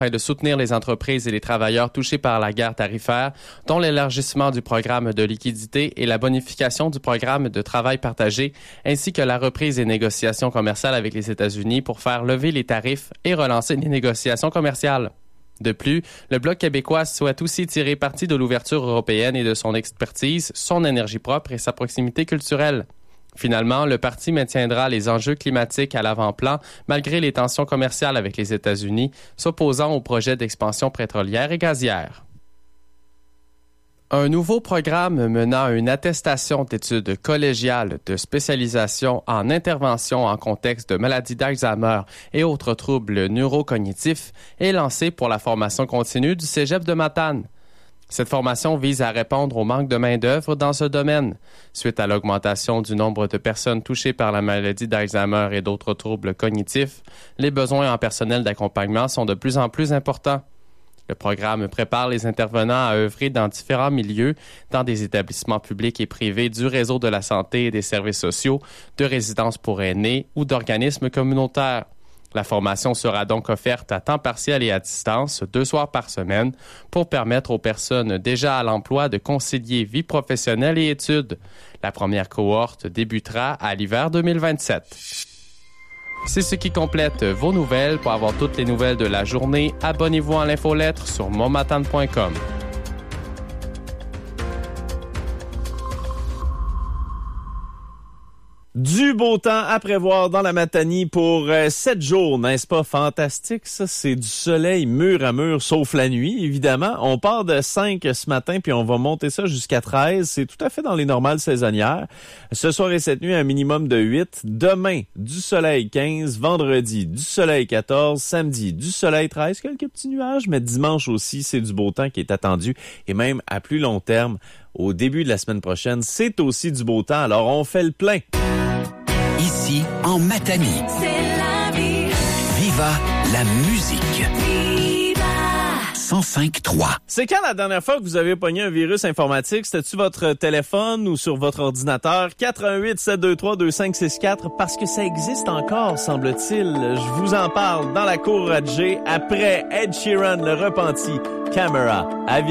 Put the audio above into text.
de soutenir les entreprises et les travailleurs touchés par la guerre tarifaire, dont l'élargissement du programme de liquidité et la bonification du programme de travail partagé, ainsi que la reprise des négociations commerciales avec les États-Unis pour faire lever les tarifs et relancer les négociations commerciales. De plus, le Bloc québécois souhaite aussi tirer parti de l'ouverture européenne et de son expertise, son énergie propre et sa proximité culturelle. Finalement, le parti maintiendra les enjeux climatiques à l'avant-plan malgré les tensions commerciales avec les États-Unis, s'opposant au projet d'expansion pétrolière et gazière. Un nouveau programme menant à une attestation d'études collégiales de spécialisation en intervention en contexte de maladies d'Alzheimer et autres troubles neurocognitifs est lancé pour la formation continue du Cégep de Matane. Cette formation vise à répondre au manque de main-d'œuvre dans ce domaine. Suite à l'augmentation du nombre de personnes touchées par la maladie d'Alzheimer et d'autres troubles cognitifs, les besoins en personnel d'accompagnement sont de plus en plus importants. Le programme prépare les intervenants à œuvrer dans différents milieux, dans des établissements publics et privés du réseau de la santé et des services sociaux, de résidences pour aînés ou d'organismes communautaires. La formation sera donc offerte à temps partiel et à distance, 2 soirs par semaine, pour permettre aux personnes déjà à l'emploi de concilier vie professionnelle et études. La première cohorte débutera à l'hiver 2027. C'est ce qui complète vos nouvelles. Pour avoir toutes les nouvelles de la journée, abonnez-vous à l'infolettre sur montmatane.com. Du beau temps à prévoir dans la Matanie pour 7 jours, n'est-ce pas fantastique? Ça, c'est du soleil mur à mur, sauf la nuit, évidemment. On part de 5 ce matin, puis on va monter ça jusqu'à 13. C'est tout à fait dans les normales saisonnières. Ce soir et cette nuit, un minimum de 8. Demain, du soleil 15. Vendredi, du soleil 14. Samedi, du soleil 13. Quelques petits nuages, mais dimanche aussi, c'est du beau temps qui est attendu. Et même à plus long terme, au début de la semaine prochaine, c'est aussi du beau temps. Alors, on fait le plein. Ici, en Matanie. C'est la vie. Viva la musique. Viva. 105.3. C'est quand la dernière fois que vous avez pogné un virus informatique? C'était-tu votre téléphone ou sur votre ordinateur? 418-723-2564, parce que ça existe encore, semble-t-il. Je vous en parle dans la cour Radjé après Ed Sheeran, le repenti. Camera. À